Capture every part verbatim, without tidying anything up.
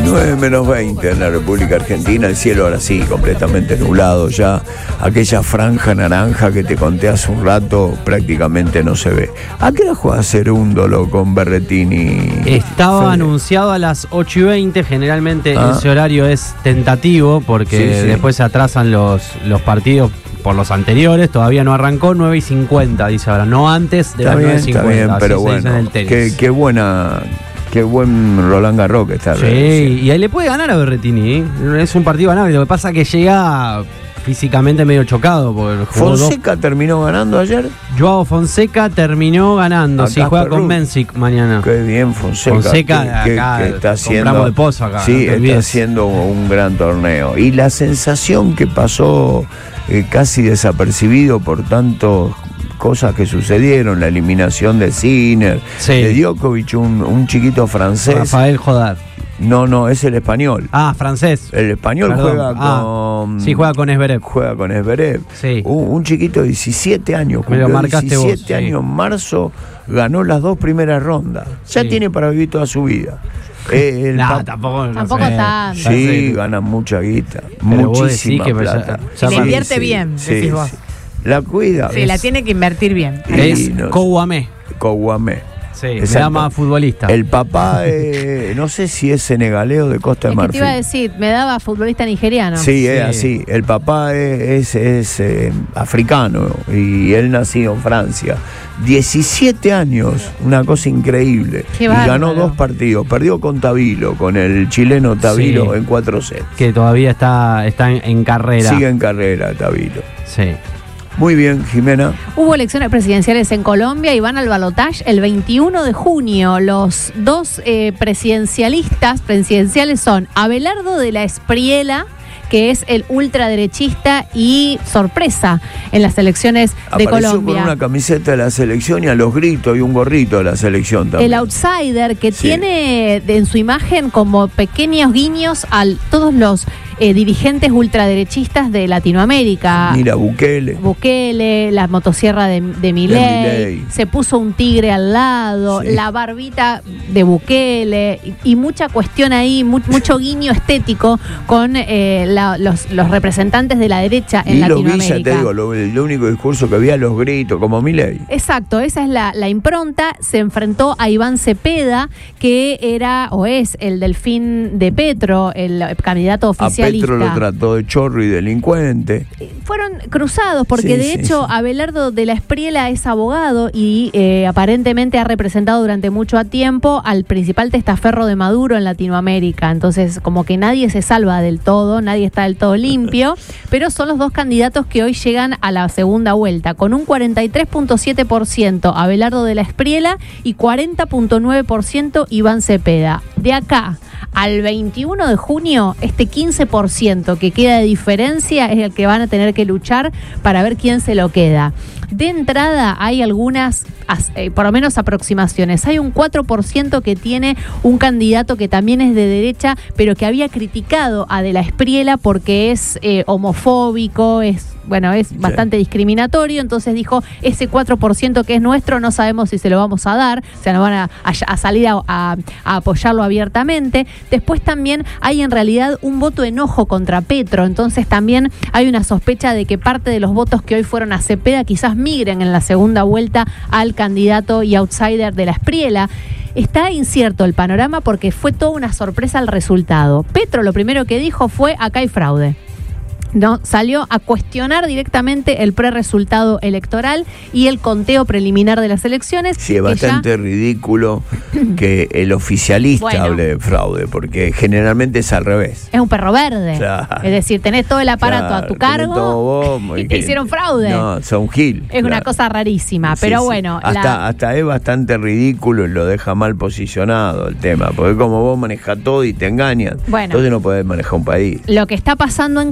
nueve menos veinte en la República Argentina, el cielo ahora sí, completamente nublado ya. Aquella franja naranja que te conté hace un rato prácticamente no se ve. ¿A qué hora juega Cerúndolo con Berretini? Estaba Fede. anunciado a las ocho y veinte, generalmente Ah. ese horario es tentativo porque Sí, sí. después se atrasan los, los partidos por los anteriores, todavía no arrancó, nueve y cincuenta, dice ahora, no antes de Está las bien, nueve y está cincuenta, bien, así pero se dice en bueno, el tenis. qué, qué buena, qué buen Roland Garros que está. Sí, y ahí le puede ganar a Berretini, ¿eh? Es un partido ganable, lo que pasa es que llega físicamente medio chocado. Porque jugó Fonseca dos... terminó ganando ayer. Joao Fonseca terminó ganando, sí, juega con Menzik mañana. Qué bien Fonseca. Fonseca, que, acá, que, que está haciendo, compramos de pozo acá. Sí, no te está olvides. haciendo un gran torneo. Y la sensación que pasó eh, casi desapercibido por tantas cosas que sucedieron, la eliminación de Sinner, Sí. de Djokovic, un, un chiquito francés. Rafael Jodar. No, no, es el español. Ah, francés. El español Perdón. juega Ah, con... sí, juega con Zverev. Juega con Zverev. Sí. Un, un chiquito de diecisiete años. Me lo cumplió marcaste vos, diecisiete sí. años en marzo, ganó las dos primeras rondas. Ya Sí. tiene para vivir toda su vida. Eh, el No, pap- tampoco. no Tampoco sé. tanto. Sí, gana mucha guita. Pero vos Muchísima decís que plata. ya- ya Y le invierte bien, decís vos. La cuida. Sí, la tiene que invertir bien. Y Es no sé. Kouamé. Kouamé. Sí, Exacto. se llama futbolista. El papá, eh, no sé si es senegalés o de Costa de Es que te Marfil. iba a decir, me daba futbolista nigeriano. Sí, es Sí. así. El papá es, es, es, eh, africano y él nació en Francia. diecisiete años, una cosa increíble. Qué y bárbaro. ganó dos partidos. Perdió con Tavilo, con el chileno Tavilo Sí. en cuatro sets. Que todavía está, está en, en carrera. Sigue en carrera Tavilo. Sí. Muy bien, Jimena. Hubo elecciones presidenciales en Colombia y van al balotaje el veintiuno de junio. Los dos eh, presidencialistas presidenciales son Abelardo de la Espriella, que es el ultraderechista y sorpresa en las elecciones de Apareció Colombia. con una camiseta de la selección y a los gritos y un gorrito de la selección también. El outsider que Sí. tiene de- en su imagen como pequeños guiños a todos los eh, dirigentes ultraderechistas de Latinoamérica. Mira, Bukele. Bukele, la motosierra de, de Milei, Milei. se puso un tigre al lado, Sí. la barbita de Bukele y, y mucha cuestión ahí, mu- mucho guiño estético con eh, la- los, los representantes de la derecha en Y lo vi, Latinoamérica. ya te digo, lo- el único discurso que había, los gritos, como Milei. Exacto, esa es la, la impronta. Se enfrentó a Iván Cepeda, que era o es el delfín de Petro, el candidato A oficialista. Petro lo trató de chorro y delincuente. Fueron cruzados porque Sí, de sí, hecho sí. Abelardo de la Espriella es abogado y eh, aparentemente ha representado durante mucho tiempo al principal testaferro de Maduro en Latinoamérica. Entonces como que nadie se salva del todo, nadie está del todo limpio, pero son los dos candidatos que hoy llegan a la segunda vuelta con un cuarenta y tres punto siete por ciento Abelardo de la Espriella y cuarenta punto nueve por ciento Iván Cepeda. De acá al veintiuno de junio, este quince por ciento que queda de diferencia es el que van a tener que luchar para ver quién se lo queda. De entrada hay algunas, eh, por lo menos aproximaciones. Hay un cuatro por ciento que tiene un candidato que también es de derecha, pero que había criticado a De la Espriella porque es eh, homofóbico, es bueno, es bastante discriminatorio, entonces dijo, ese cuatro por ciento que es nuestro no sabemos si se lo vamos a dar, o sea, no van a, a, a salir a, a, a apoyarlo abiertamente. Después también hay en realidad un voto de enojo contra Petro, entonces también hay una sospecha de que parte de los votos que hoy fueron a Cepeda quizás migren en la segunda vuelta al candidato y outsider de la Espriella. Está incierto el panorama porque fue toda una sorpresa el resultado. Petro lo primero que dijo fue, acá hay fraude. No, salió a cuestionar directamente el preresultado electoral y el conteo preliminar de las elecciones. Sí, es que bastante ya... ridículo que el oficialista Bueno. hable de fraude, porque generalmente es al revés. Es un perro verde. Claro. Es decir, tenés todo el aparato Claro, a tu tenés cargo todo vos, y te hicieron fraude. No, son gil. es una claro. cosa rarísima, Sí, pero sí. bueno. Hasta, la- hasta es bastante ridículo y lo deja mal posicionado el tema, porque como vos manejas todo y te engañan, Bueno. entonces no podés manejar un país. Lo que está pasando en Colombia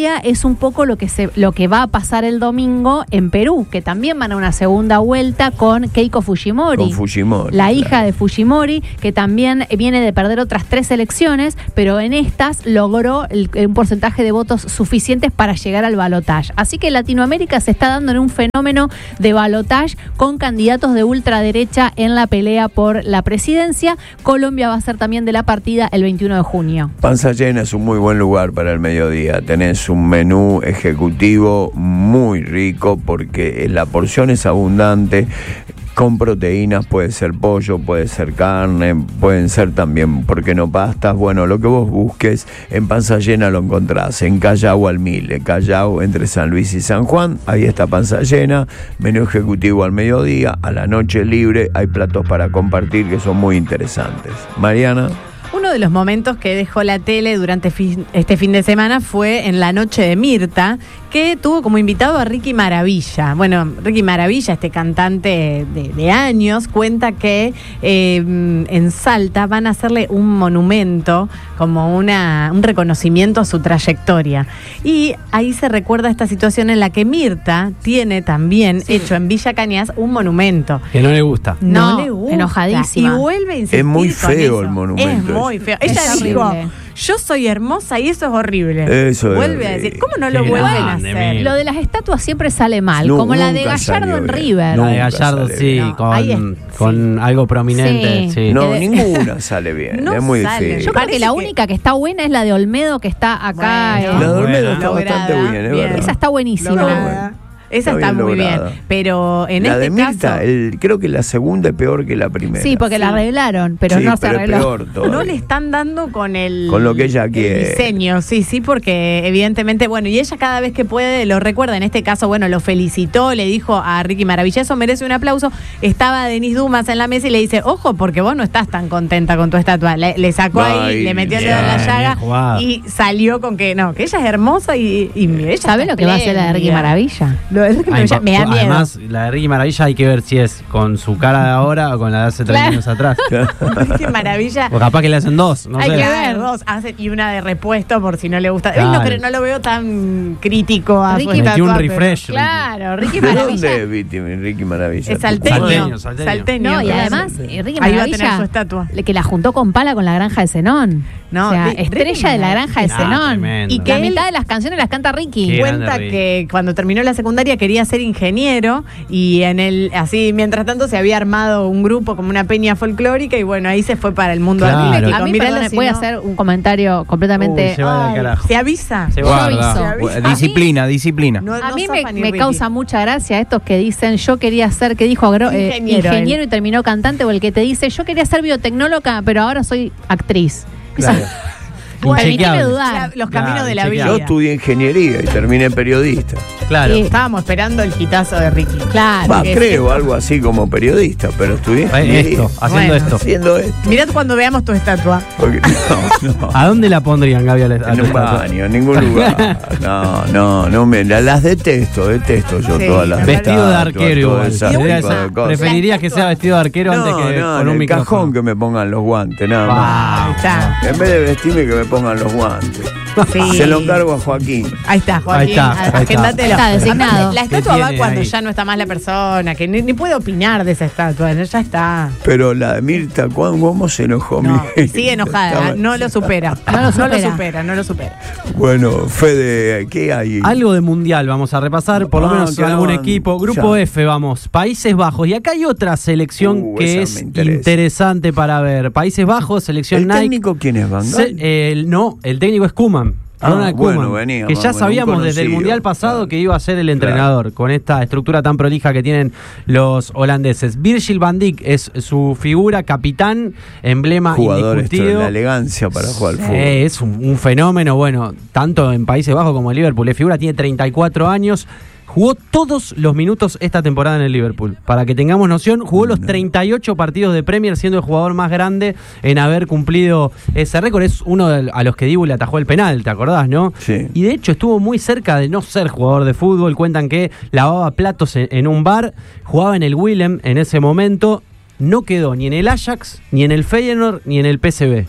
Colombia es un poco lo que se, lo que va a pasar el domingo en Perú, que también van a una segunda vuelta con Keiko Fujimori. Con Fujimori, la claro. hija de Fujimori, que también viene de perder otras tres elecciones, pero en estas logró el, un porcentaje de votos suficientes para llegar al balotaje. Así que Latinoamérica se está dando en un fenómeno de balotaje con candidatos de ultraderecha en la pelea por la presidencia. Colombia va a ser también de la partida el veintiuno de junio. Panza Llena es un muy buen lugar para el mediodía. Tenés un menú ejecutivo muy rico porque la porción es abundante. Con proteínas, puede ser pollo, puede ser carne, pueden ser también, ¿por qué no pastas? Bueno, lo que vos busques en Panza Llena lo encontrás en Callao al Mil, en Callao entre San Luis y San Juan. Ahí está Panza Llena, menú ejecutivo al mediodía, a la noche libre, hay platos para compartir que son muy interesantes. Mariana. Uno de los momentos que dejó la tele durante fin, este fin de semana fue en la noche de Mirta, que tuvo como invitado a Ricky Maravilla. Bueno, Ricky Maravilla, este cantante de, de años, cuenta que eh, en Salta van a hacerle un monumento, como una, un reconocimiento a su trayectoria. Y ahí se recuerda esta situación en la que Mirta tiene también sí. hecho en Villa Cañas un monumento. Que no le gusta. No, no le gusta. Enojadísima. Y vuelve a insistir. Es muy con feo eso. el monumento. Es muy feo. Es Ella dijo, horrible. yo soy hermosa y eso es horrible. Eso es Vuelve a horrible. decir, ¿cómo no lo Qué vuelven a grande, hacer? mira. Lo de las estatuas siempre sale mal, No, como la de nunca Gallardo salió en bien. River. La de Nunca Gallardo, sale sí, bien. con, Ahí es- con algo prominente. Sí. Sí. No, Eh, ninguna sale bien, No es muy sale. difícil. Yo creo Parece que la que- única que está buena es la de Olmedo, que está acá. Bueno. eh, La de Olmedo Buena. está bastante Lograda, bien, es bien. verdad. Esa está buenísima. Lograda. Esa Está está, bien muy lograda. bien. Pero en la este de Mirta, caso, el, creo que la segunda es peor que la primera. Sí, porque la Sí. arreglaron, pero Sí, no se pero es arregló. peor todavía. no le están dando con el, Con lo que ella el quiere. diseño, sí, sí, porque evidentemente, bueno, y ella cada vez que puede lo recuerda. En este caso, bueno, lo felicitó, le dijo a Ricky Maravilla, eso merece un aplauso. Estaba Denis Dumas en la mesa y le dice, ojo, porque vos no estás tan contenta con tu estatua. Le, le sacó Ay, ahí, le metió el dedo en la bien, llaga bien jugado. y salió con que no, que ella es hermosa y, y ella ¿Sabe está lo que va a hacer la de Ricky espléndida. Maravilla? Lo de Ricky Ay, Maravilla me da miedo. Además, la de Ricky Maravilla hay que ver si es con su cara de ahora o con la de hace treinta Claro. años atrás. Ricky Maravilla. O capaz que le hacen dos, no Hay sé. que ver dos, hace- y una de repuesto por si no le gusta. Claro. Él no, creo- no lo veo tan crítico a su Ricky Metió un estatua, pero- refresh. Ricky. Claro, Ricky ¿De Maravilla. dónde es Vicky, Ricky Maravilla? Es salteño. Salteño, salteño. Salteño. No, y Claro. además, eh, Ricky Ahí va a tener Maravilla, su estatua. le- que la juntó con Pala con la granja de Zenón. No, o sea, Ricky estrella de la granja de Ah, Zenón. tremendo. Y que la él- mitad de las canciones las canta Ricky. Qué Cuenta grande, Ricky. que cuando terminó la secundaria quería ser ingeniero y en el así mientras tanto se había armado un grupo como una peña folclórica y bueno, ahí se fue para el mundo Claro. artístico. A mí, Miralo perdone, si voy a no- hacer un comentario completamente... Uy, se va al Ay, carajo. se avisa. Se Yo guarda. aviso. avisa. Disciplina, disciplina. No- A no mí me, zafan ni me Ricky. causa mucha gracia estos que dicen yo quería ser, que dijo agro- eh, Ingeniero, ingeniero él. y terminó cantante, o el que te dice yo quería ser biotecnóloga, pero ahora soy actriz. Claro. Bueno, Inchequeable. permitime dudar. La- los caminos Claro, de la Yo vida. inchequeable. estudié ingeniería y terminé periodista. Claro. Sí. Estábamos esperando el hitazo de Ricky. Claro. Va, que creo, sí. algo así como periodista, pero estudié Eh, ingeniería. Esto, haciendo Bueno, esto. Haciendo esto. Mirad cuando veamos tu estatua. Porque- no, no. ¿A dónde la pondrían, Gaby? a la- a En tu un estatua? baño, en ningún lugar. No, no, no me, la- las detesto, detesto yo Sí, todas las Vestido de estatuas, arquero todo igual. ese Debería tipo ser- de cosas. Preferiría que sea vestido de arquero No, antes que no, con en un el micrófono. cajón que me pongan los guantes, nada más. Ah, Ahí está. En vez de vestirme que me pongan los guantes. Sí. Se lo encargo a Joaquín. Ahí está, Joaquín. Ahí está, ahí está. Agéndatelo. Está designado. La estatua ¿Qué va tiene cuando ahí? ya no está más la persona, que ni, ni puede opinar de esa estatua, ya está. Pero la de Mirta, ¿cuándo, ¿cómo se enojó No, mi sigue enojada, Estaba- no lo supera. No lo No lo supera. supera, no lo supera. Bueno, Fede, ¿qué hay? Algo de mundial vamos a repasar, por lo Ah, menos que algún van- equipo. Grupo ya. F, vamos. Países Bajos. Y acá hay otra selección Uh, que esa es me interesa. interesante para ver. Países Bajos, selección ¿El Nike. técnico quién es, Van Se- Gaal? eh, no, el técnico es Koeman. Ah, Ronald bueno, Koeman, venía, que más ya o menos, sabíamos un desde el conocido, Mundial pasado claro. que iba a ser el entrenador, con esta estructura tan prolija que tienen los holandeses. Virgil van Dijk es su figura, capitán, emblema Jugador esto, indiscutido. la elegancia para jugar al Sí, fútbol. es un, un fenómeno, bueno, tanto en Países Bajos como en Liverpool. Es figura, tiene treinta y cuatro años. Jugó todos los minutos esta temporada en el Liverpool. Para que tengamos noción, jugó los No. treinta y ocho partidos de Premier, siendo el jugador más grande en haber cumplido ese récord. Es uno de, a los que Dibu le atajó el penal, ¿te acordás, no? Sí. Y de hecho estuvo muy cerca de no ser jugador de fútbol. Cuentan que lavaba platos en, en un bar, jugaba en el Willem en ese momento. No quedó ni en el Ajax, ni en el Feyenoord, ni en el P S V.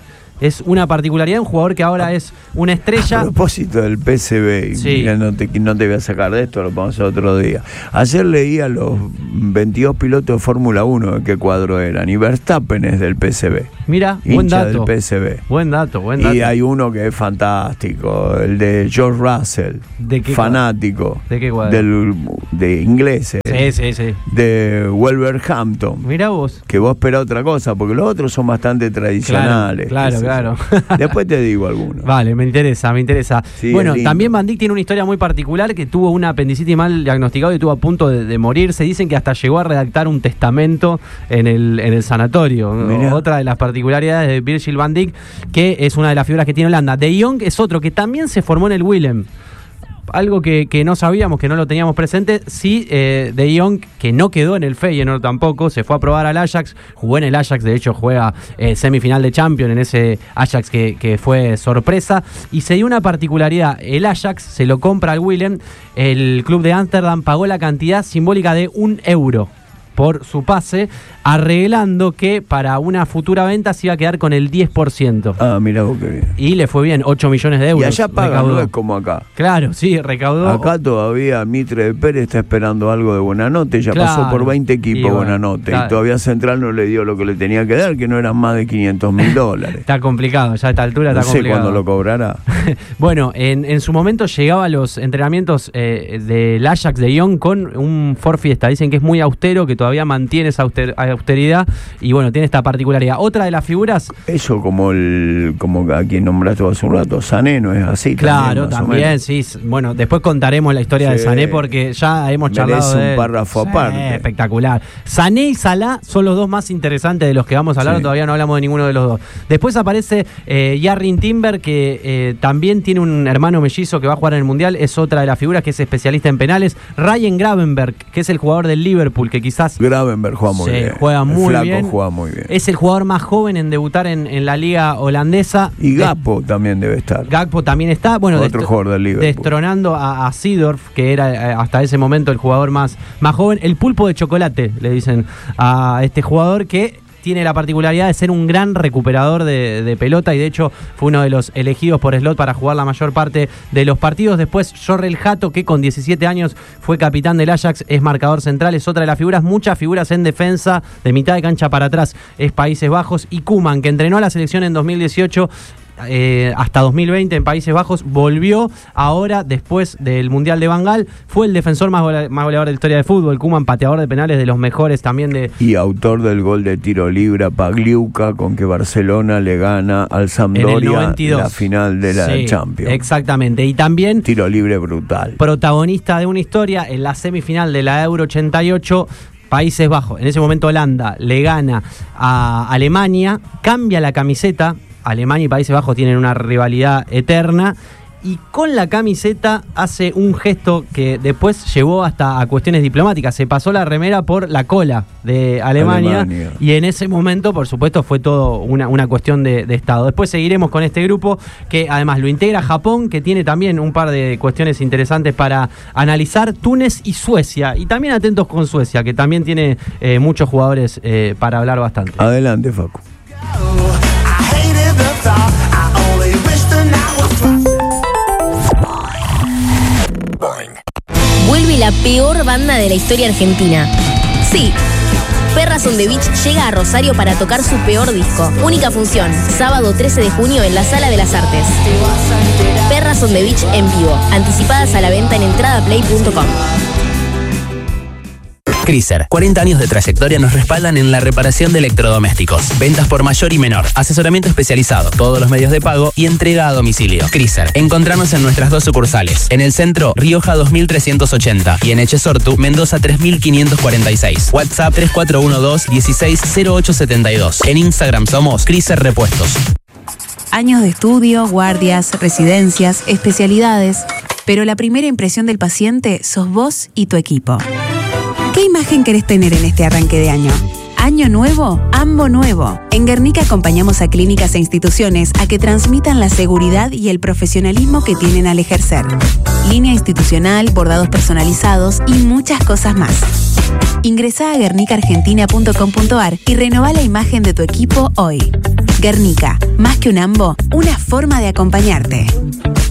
Es una particularidad, un jugador que ahora es una estrella. A propósito del P S V, Sí. mira, no, te, no te voy a sacar de esto, lo vamos a hacer otro día. Ayer leía los veintidós pilotos de Fórmula uno de qué cuadro eran, y Verstappen es del P S V. Mira, buen Hincha dato. del P S V. Buen dato, buen dato. Y hay uno que es fantástico, el de George Russell, ¿De qué fanático, ¿De qué cuadro? del, de ingleses, Sí, sí, sí. de Wolverhampton. Mira vos. Que vos esperás otra cosa, porque los otros son bastante tradicionales. Claro, qué sé claro, yo. claro. Después te digo algunos. Vale, me interesa, me interesa. Sí, bueno, es lindo. también Van Dijk tiene una historia muy particular, que tuvo una apendicitis mal diagnosticado y estuvo a punto de, de morir. Se dicen que hasta llegó a redactar un testamento en el, en el sanatorio. Mirá. Otra de las particularidades de Virgil van Dijk, que es una de las figuras que tiene Holanda. De Jong es otro que también se formó en el Willem. Algo que, que no sabíamos, que no lo teníamos presente. Sí, eh, De Jong, que no quedó en el Feyenoord tampoco, se fue a probar al Ajax, jugó en el Ajax, de hecho juega eh, semifinal de Champions en ese Ajax que, que fue sorpresa. Y se dio una particularidad, el Ajax se lo compra al Willem, el club de Ámsterdam pagó la cantidad simbólica de un euro por su pase, arreglando que para una futura venta se iba a quedar con el diez por ciento. Ah, mira vos qué bien. Y le fue bien, ocho millones de euros. Y allá pagan, recaudó. no es como acá. Claro, sí, recaudó. Acá todavía Mitre de Pérez está esperando algo de Buenanote, ya Claro. pasó por veinte equipos Y bueno, Buenanote, claro. y todavía Central no le dio lo que le tenía que dar, que no eran más de quinientos mil dólares. Está complicado, ya a esta altura No está sé complicado. cuándo lo cobrará. Bueno, en, en su momento llegaba a los entrenamientos eh, del Ajax de Lyon con un Ford Fiesta. Dicen que es muy austero, que todavía mantiene esa auster- austeridad y bueno, tiene esta particularidad. Otra de las figuras, Eso como el como a quien nombraste hace un rato, Sané, ¿no es así? claro, más o también, menos. sí. Bueno, después contaremos la historia de Sí. Sané porque ya hemos charlado Merece de un él. párrafo Sí, aparte. espectacular. Sané y Salah son los dos más interesantes de los que vamos a hablar, Sí. todavía no hablamos de ninguno de los dos. Después aparece eh, Jarrin Timber, que eh, también tiene un hermano mellizo que va a jugar en el Mundial, es otra de las figuras que es especialista en penales. Ryan Gravenberch, que es el jugador del Liverpool, que quizás Gravenberch juega muy se bien. juega El muy flaco bien. juega muy bien. Es el jugador más joven en debutar en, en la liga holandesa. Y Gakpo también debe estar. Gakpo también está, bueno, Otro destro- jugador del Liverpool. destronando a, a Seedorf, que era eh, hasta ese momento el jugador más, más joven. El pulpo de chocolate, le dicen a este jugador, que tiene la particularidad de ser un gran recuperador de, de pelota y de hecho fue uno de los elegidos por Slot para jugar la mayor parte de los partidos. Después Jorrel Hato, que con diecisiete años fue capitán del Ajax, es marcador central, es otra de las figuras. Muchas figuras en defensa, de mitad de cancha para atrás es Países Bajos. Y Koeman, que entrenó a la selección en dos mil dieciocho Eh, hasta dos mil veinte en Países Bajos, volvió ahora después del Mundial de Van Gaal, fue el defensor más, gola- más goleador de la historia de fútbol. Koeman, pateador de penales, de los mejores también de... Y autor del gol de tiro libre a Pagliuca, con que Barcelona le gana al En el Sampdoria noventa y dos. en la final de la Sí, Champions. Exactamente. Y también Tiro libre brutal. protagonista de una historia en la semifinal de la Euro ochenta y ocho. Países Bajos, en ese momento Holanda le gana a Alemania, cambia la camiseta. Alemania y Países Bajos tienen una rivalidad eterna y con la camiseta hace un gesto que después llevó hasta a cuestiones diplomáticas. Se pasó la remera por la cola de Alemania, Alemania. y en ese momento, por supuesto, fue todo una, una cuestión de, de Estado. Después seguiremos con este grupo que además lo integra Japón, que tiene también un par de cuestiones interesantes para analizar, Túnez y Suecia. Y también atentos con Suecia, que también tiene eh, muchos jugadores eh, para hablar bastante. Adelante, Facu. Vuelve la peor banda de la historia argentina. Sí, Perras on the Beach llega a Rosario para tocar su peor disco. Única función, sábado trece de junio en la Sala de las Artes. Perras on the Beach en vivo, anticipadas a la venta en entradaplay punto com. Chrysler, cuarenta años de trayectoria nos respaldan en la reparación de electrodomésticos. Ventas por mayor y menor, asesoramiento especializado, todos los medios de pago y entrega a domicilio. Chrysler, encontrarnos en nuestras dos sucursales. En el centro, Rioja dos mil trescientos ochenta y en Echesortu, Mendoza tres mil quinientos cuarenta y seis. WhatsApp tres cuatro uno dos, uno seis cero ocho siete dos. En Instagram somos Chrysler Repuestos. Años de estudio, guardias, residencias, especialidades. Pero la primera impresión del paciente sos vos y tu equipo. ¿Qué imagen querés tener en este arranque de año? Año nuevo, AMBO nuevo. En Guernica acompañamos a clínicas e instituciones a que transmitan la seguridad y el profesionalismo que tienen al ejercer. Línea institucional, bordados personalizados y muchas cosas más. Ingresá a guernica argentina punto com punto ar y renová la imagen de tu equipo hoy. Guernica, más que un AMBO, una forma de acompañarte.